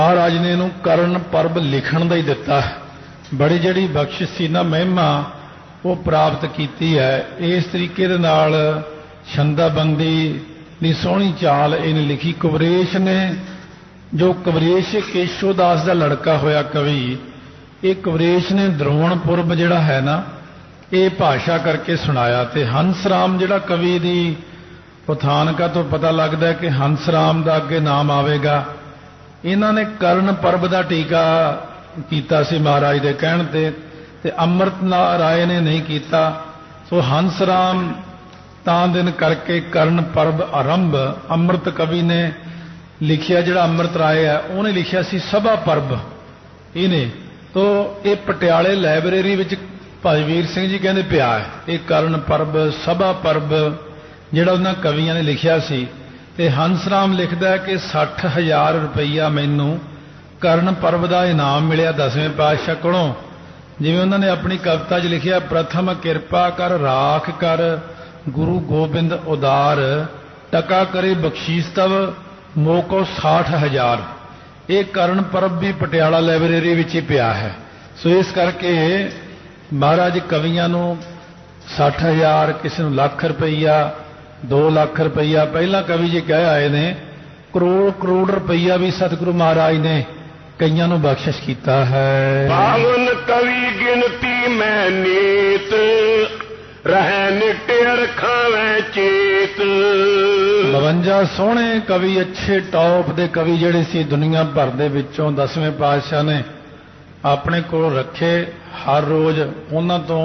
महाराज ने इहनूं करण परब लिखण दा ही दिता। बड़ी जिहड़ी बख्शिश सी ना महिमा वो प्राप्त कीती है। इस तरीके दे नाल छंदाबंदी दी सोहणी चाल इहने लिखी। कुवरेश ने जो कुवरेश केशोदास दा लड़का होया कवि, ये कुवरेश ने द्रोण पुरब जिहड़ा है ना ये भाषा करके सुनाया। ते हंसराम जिहड़ा कवि दी पठानका तो पता लगता है कि हंसराम दा अगे नाम आवेगा। इन्हां ने करण परब दा टीका कीता सी महाराज दे कहण ते अमृत राय ने नहीं कीता। सो हंसराम तां दिन करके करण परब आरंभ अमृत कवि ने लिखिया। जिहड़ा अमृत राय है उन्हें लिखिया सी सभा परब इन्हें। तो ये पटियाले लाइब्रेरी विच भाई वीर सिंह जी कहते पिया है ये करण परब सभा परब जिहड़ा उन्हां कवियां ने लिखिया सी। ते हंसराम लिखदा है कि 60,000 रुपया मैनू करण परब का इनाम मिलिया 10वें पातशाह कोलों। जिवें उन्होंने अपनी कविता च लिखिया, प्रथम किरपा कर राख कर गुरु गोबिंद उदार, टका करे बख्शीस तव मोको 60,000। ये करण परब भी पटियाला लाइब्रेरी विच ही पिया है। सो इस करके महाराज कवियां नूं 60,000 किसी नूं लाख रुपया 2 लाख रुपया पहला कवि जी कह आए ने करोड़ करोड़ रुपया भी सतगुरु महाराज ने कईयां नूं बख्शिश कीता है। पावन कवि गिनती मैं नीत रहै निटेर खावे चेत। 52 सोहणे कवि अच्छे टॉप दे कवि जिहड़े सी दुनिया भर दे विचों 10वें पातशाह ने अपने कोल रखे। हर रोज उन्हां तों